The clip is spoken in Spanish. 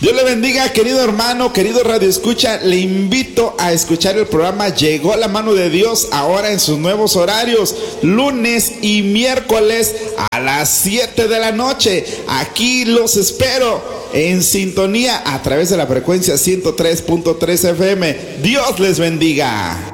Dios le bendiga, querido hermano, querido Radio Escucha. Le invito a escuchar el programa Llegó la Mano de Dios ahora en sus nuevos horarios, lunes y miércoles a las 7 de la noche. Aquí los espero en sintonía a través de la frecuencia 103.3 FM. Dios les bendiga.